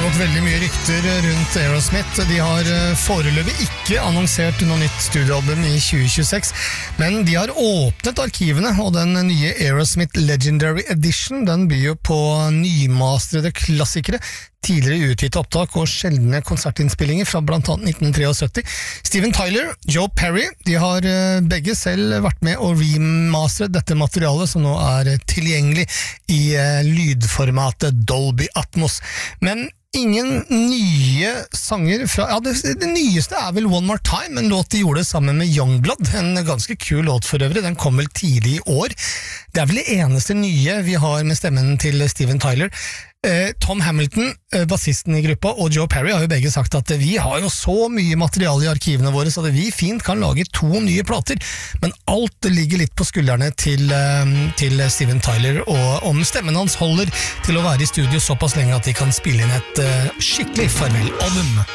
har gått veldig mye rykter rundt Aerosmith. De har foreløpig ikke annonsert noe nytt studioalbum i 2026, men de har åpnet arkivene, og den nye Aerosmith Legendary Edition, den byr jo på nymasterede klassikere, tidligere utgitt opptak og sjeldne konsertinnspillinger fra blant annet 1973. Steven Tyler, Joe Perry, de har begge selv vært med å remastere dette materialet som nå er tilgjengelig i lydformatet Dolby Atmos. Men ingen nye sanger fra... Ja, det nyeste er vel One More Time, en låt de gjorde sammen med Youngblood, en ganske kul låt for øvrig, den kom vel tidlig i år. Det er vel det eneste nye vi har med stemmen til Steven Tyler. Tom Hamilton, bassisten i gruppa, og Joe Perry har jo begge sagt at vi har jo så mye materiale i arkivene våre, så vi fint kan lage 2 nye plater, men alt ligger litt på skuldrene til Steven Tyler, og om stemmen hans holder til å være i studio såpass lenge at de kan spille inn et skikkelig farvel-album.